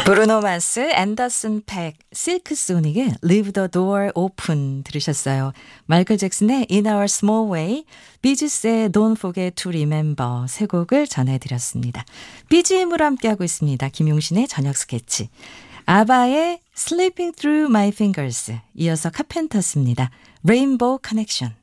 브루노 마스, 앤더슨 팩, 실크 소닉의 Leave the Door Open 들으셨어요. 마이클 잭슨의 In Our Small Way, 비지스의 Don't Forget to Remember 세 곡을 전해드렸습니다. BGM으로 함께하고 있습니다. 김용신의 저녁 스케치. 아바의 Sleeping Through My Fingers, 이어서 카펜터스입니다. Rainbow Connection.